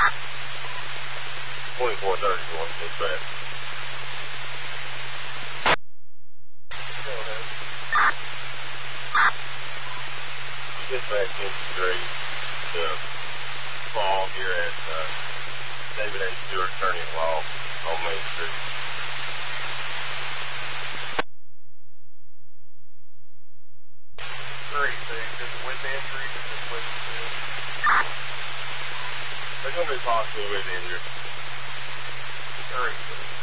2431, dispatch. Dispatch integrate the fall here at David A. Stewart, attorney at law on Main Street. Great, so is it with injuries or just with injuries? There's going to be possibly with injury. Great.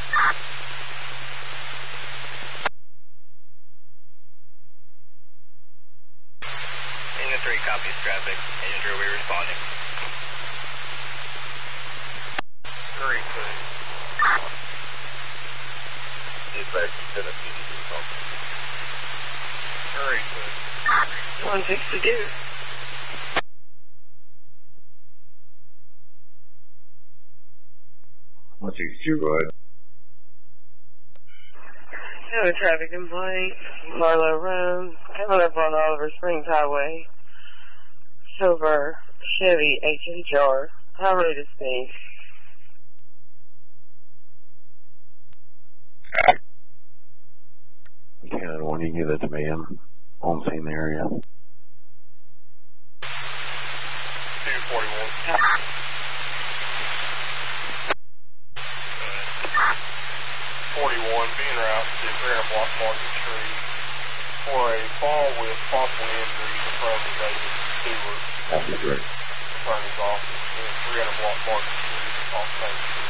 Engine 3 copies traffic. Engine 3 will be responding. Great, so. Dispatch, Lieutenant CDD something. Great, so. 162. What's your go ahead? Have a traffic complaint. Marlowe Road. Coming up on Oliver Springs Highway. Silver Chevy HHR. High rate of speed. Yeah, when you give that to me, I'm on scene area. 241. 41, being route to Grand Block Market Street for a fall with possible injuries in front of the David Stewart That'd be great. attorney's office in 300 Block Market Street off Main Street.